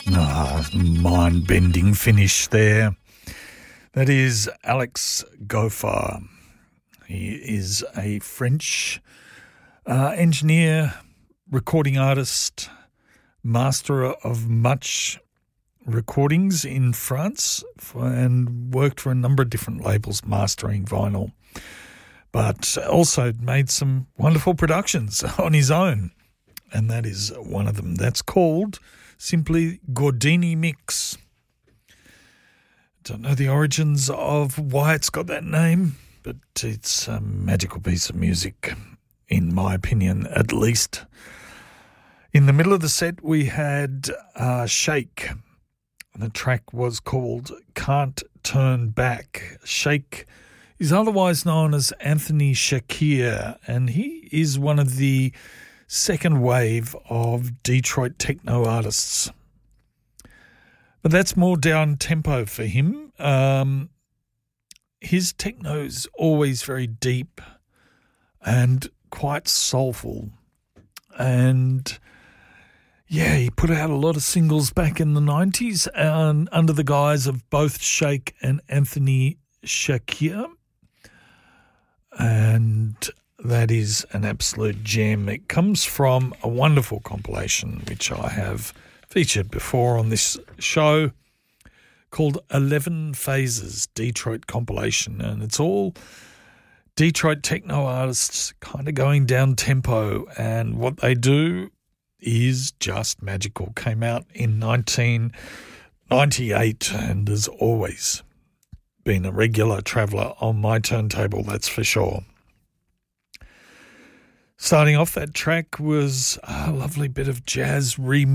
Mind-bending finish there. That is Alex Goffard. He is a French engineer, recording artist, master of much recordings in France, and worked for a number of different labels mastering vinyl, but also made some wonderful productions on his own, and that is one of them. That's called simply Gordini Mix. Don't know the origins of why it's got that name, but it's a magical piece of music, in my opinion, at least. In the middle of the set, we had Shake. The track was called Can't Turn Back. Shake is otherwise known as Anthony Shakir, and he is one of the second wave of Detroit techno artists. But that's more down tempo for him. His techno is always very deep and quite soulful. And yeah, he put out a lot of singles back in the 90s under the guise of both Shake and Anthony Shakir. And that is an absolute gem. It comes from a wonderful compilation which I have featured before on this show called 11 Phases Detroit Compilation, and it's all Detroit techno artists kind of going down tempo, and what they do is just magical. Came out in 1998 and has always been a regular traveller on my turntable, that's for sure. Starting off that track was a lovely bit of jazz remix